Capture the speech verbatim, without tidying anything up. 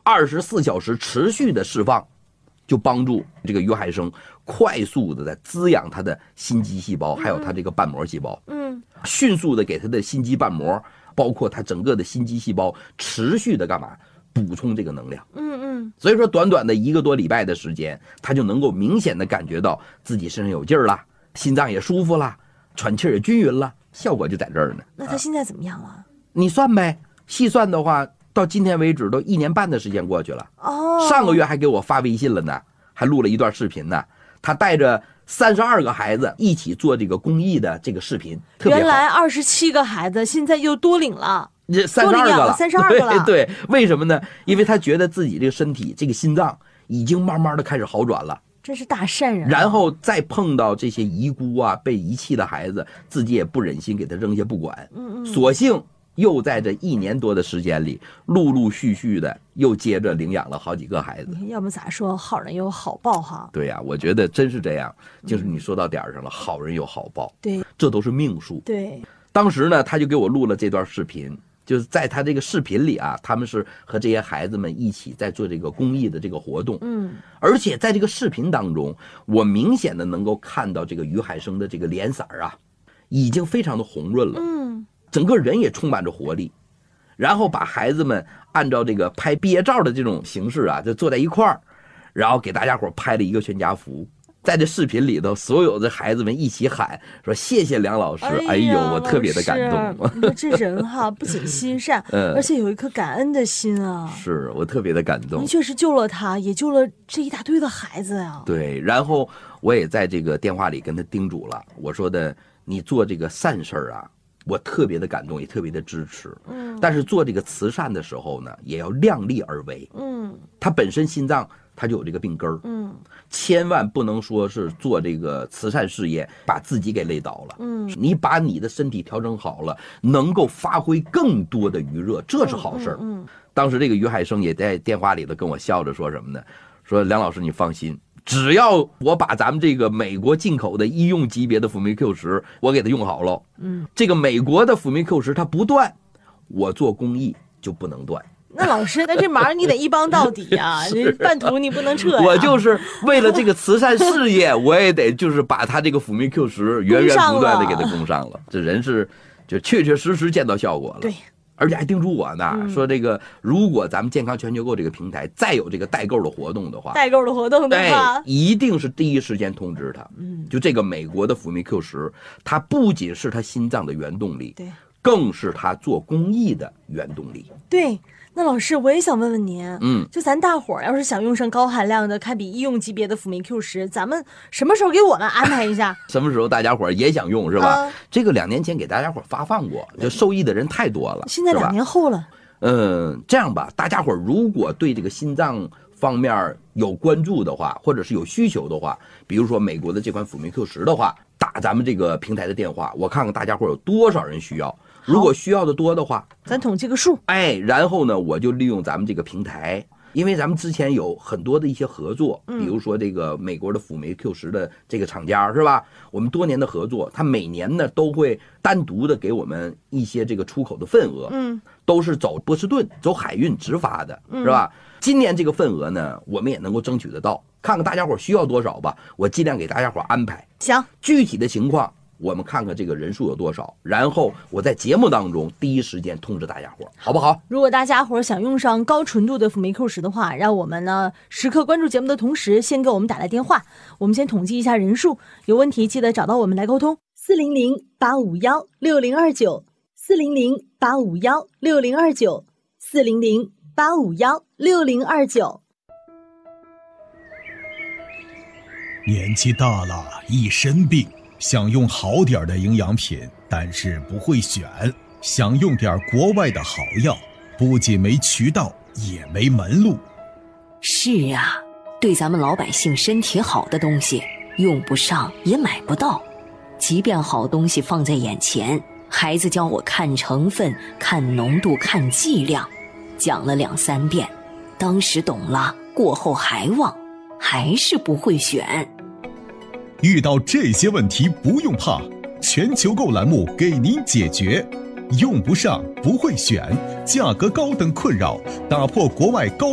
二十四小时持续的释放，就帮助这个于海生快速的在滋养他的心肌细胞，还有他这个瓣膜细胞，嗯，迅速的给他的心肌瓣膜，包括他整个的心肌细胞持续的干嘛？补充这个能量，嗯嗯。所以说，短短的一个多礼拜的时间，他就能够明显的感觉到自己身上有劲儿了，心脏也舒服了，喘气也均匀了，效果就在这儿呢。 那他现在怎么样了？啊、 你算呗，细算的话，到今天为止都一年半的时间过去了。哦，上个月还给我发微信了呢，还录了一段视频呢。他带着三十二个孩子一起做这个公益的这个视频，特别好。 原来二十七个孩子，现在又多领了。 这三十二个了， 三十二个了。 对对，为什么呢？因为他觉得自己这个身体、这个心脏已经慢慢的开始好转了。 真是大善人、啊。 然后再碰到这些遗孤啊、被遗弃的孩子，自己也不忍心给他扔下不管。嗯嗯。索性又在这一年多的时间里，陆陆续续的又接着领养了好几个孩子。 你看，要不咋说好人有好报哈？ 对呀、啊，我觉得真是这样，就是你说到点上了，好人有好报。 对， 这都是命数。 对。 当时呢，他就给我录了这段视频。就是在他这个视频里啊，他们是和这些孩子们一起在做这个公益的这个活动，嗯，而且在这个视频当中，我明显的能够看到这个于海生的这个脸色啊，已经非常的红润了，嗯，整个人也充满着活力，然后把孩子们按照这个拍毕业照的这种形式啊，就坐在一块儿，然后给大家伙拍了一个全家福。在这视频里头，所有的孩子们一起喊说：“谢谢梁老师！”哎 呦, 哎呦，我特别的感动。 你说这人哈，不仅心善，嗯、而且有一颗感恩的心啊。 是我特别的感动。 您确实救了他，也救了这一大堆的孩子啊。 对，然后我也在这个电话里跟他叮嘱了，我说的，你做这个善事啊，我特别的感动，也特别的支持。嗯，但是做这个慈善的时候呢，也要量力而为。嗯，他本身心脏。他就有这个病根儿，嗯，千万不能说是做这个慈善事业把自己给累倒了，嗯，你把你的身体调整好了，能够发挥更多的余热，这是好事儿。嗯，嗯当时这个于海生也在电话里头跟我笑着说什么呢？说梁老师你放心，只要我把咱们这个美国进口的医用级别的辅酶 Q 十我给它用好了，嗯，这个美国的辅酶 Q 十它不断，我做公益就不能断。 那老师，那这忙你得一帮到底呀、啊，这半途你不能撤、啊。 我就是为了这个慈善事业，我也得就是把他这个辅酶 Q 十源源不断的给他供上了。这人是就确确实实见到效果了。 对， 而且还叮嘱我呢，嗯、说这个如果咱们健康全球购这个平台再有这个代购的活动的话， 代购的活动的话， 一定是第一时间通知他。嗯，就这个美国的辅酶 Q 十，它不仅是他心脏的原动力， 对， 更是他做公益的原动力。 对。那老师，我也想问问您，嗯，就咱大伙儿要是想用上高含量的、堪比医用级别的辅酶 Q 十，咱们什么时候给我们安排一下？ 什么时候大家伙儿也想用是吧？啊、这个两年前给大家伙儿发放过，就受益的人太多了。 现在两年后了。 嗯，这样吧，大家伙儿如果对这个心脏方面有关注的话，或者是有需求的话，比如说美国的这款辅酶 Q 十的话，打咱们这个平台的电话，我看看大家伙儿有多少人需要。如果需要的多的话， 咱统计个数。 哎，然后呢，我就利用咱们这个平台，因为咱们之前有很多的一些合作，比如说这个美国的辅酶 Q 十的这个厂家是吧？我们多年的合作，他每年呢都会单独的给我们一些这个出口的份额，嗯，都是走波士顿、走海运直发的，是吧？今年这个份额呢，我们也能够争取得到，看看大家伙需要多少吧，我尽量给大家伙安排。 行， 具体的情况。我们看看这个人数有多少，然后我在节目当中第一时间通知大家伙，好不好？ 如果大家伙想用上高纯度的辅酶 Q 十的话，让我们呢时刻关注节目的同时，先给我们打来电话，我们先统计一下人数，有问题记得找到我们来沟通。四零零八五幺六零二九，四零零八五幺六零二九，四零零八五幺六零二九。 年纪大了，一身病。想用好点的营养品，但是不会选，想用点国外的好药，不仅没渠道，也没门路。 是啊，对咱们老百姓身体好的东西，用不上也买不到。即便好东西放在眼前，孩子教我看成分、看浓度、看剂量，讲了两三遍，当时懂了，过后还忘，还是不会选。 遇到这些问题不用怕，全球购栏目给您解决。用不上，不会选，价格高等困扰，打破国外高